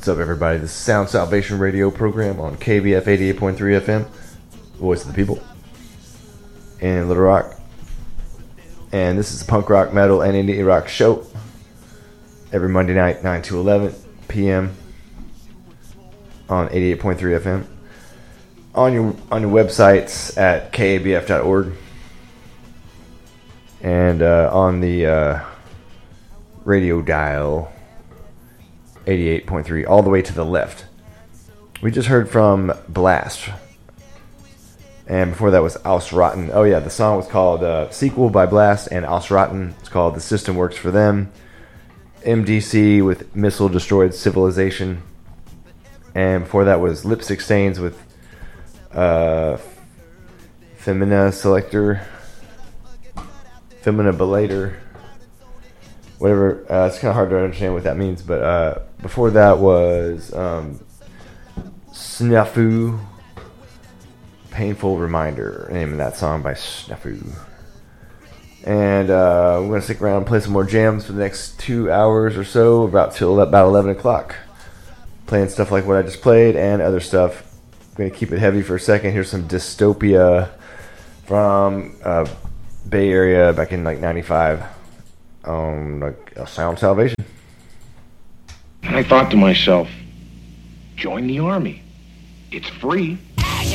What's up, everybody? This is Sound Salvation Radio program on KBF 88.3 FM, Voice of the People, in Little Rock. And this is the punk rock, metal, and indie rock show every Monday night, 9 to 11 p.m. on 88.3 FM. On your websites at kabf.org and on the radio dial 88.3 all the way to the left. We just heard from Blast, and before that was Ausrotten. Oh yeah, the song was called Sequel by Blast, and Ausrotten. It's called The System Works for Them. MDC with Missile Destroyed Civilization, and before that was Lipstick Stains with Femina Selector, Femina Belator, whatever. It's kind of hard to understand what that means, but before that was Snafu, Painful Reminder, name of that song by Snafu. And we're going to stick around and play some more jams for the next 2 hours or so, till about 11 o'clock. Playing stuff like what I just played and other stuff. I'm going to keep it heavy for a second. Here's some Dystopia from Bay Area back in like 95 on Sound Salvation. I thought to myself, join the army. It's free.